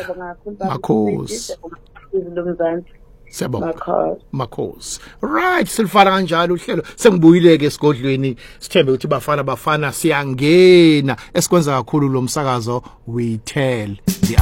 Makhosi. Izilumzansi. Siyabonga. Makhosi. Right, silifana kanjalo uhlelo. Sengibuyile ke esigodlweni. Sithembe ukuthi bafana siyangena esikwenza kakhulu lo msakazo we tell.